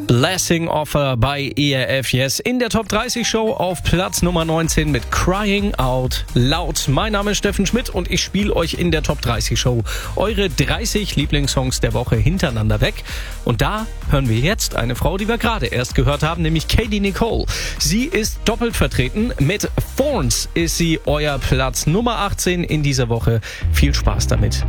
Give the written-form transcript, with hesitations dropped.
Blessing Offer bei ERF Yes in der Top 30 Show auf Platz Nummer 19 mit Crying Out Loud. Mein Name ist Steffen Schmidt und ich spiele euch in der Top 30 Show eure 30 Lieblingssongs der Woche hintereinander weg. Und da hören wir jetzt eine Frau, die wir gerade erst gehört haben, nämlich Katie Nicole. Sie ist doppelt vertreten. Mit Thorns ist sie euer Platz Nummer 18 in dieser Woche. Viel Spaß damit.